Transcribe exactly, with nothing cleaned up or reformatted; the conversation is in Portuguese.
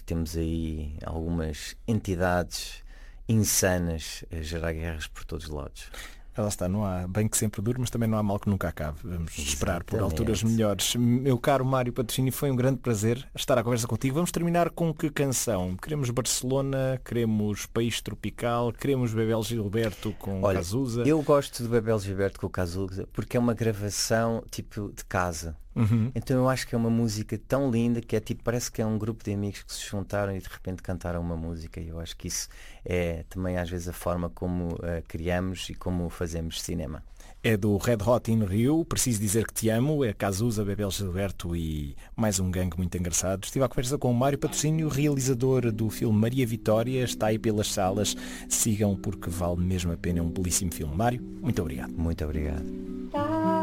temos aí algumas entidades insanas a gerar guerras por todos os lados. Ela está, não há bem que sempre dure, mas também não há mal que nunca acabe. Vamos Exatamente. Esperar por alturas melhores. Meu caro Mário Patrocínio, foi um grande prazer estar à conversa contigo. Vamos terminar com que canção? Queremos Barcelona, queremos País Tropical, queremos Bebel Gilberto com Olha, Cazuza. Eu gosto do Bebel Gilberto com o Cazuza porque é uma gravação tipo de casa. Uhum. Então eu acho que é uma música tão linda que é tipo, parece que é um grupo de amigos que se juntaram e de repente cantaram uma música, e eu acho que isso é também às vezes a forma como uh, criamos e como fazemos cinema. É do Red Hot in Rio, Preciso Dizer Que Te Amo, é Cazuza, Bebel Gilberto e mais um gangue muito engraçado. Estive à conversa com o Mário Patrocínio, realizador do filme Maria Vitória, está aí pelas salas, sigam porque vale mesmo a pena, é um belíssimo filme. Mário, muito obrigado. Muito obrigado.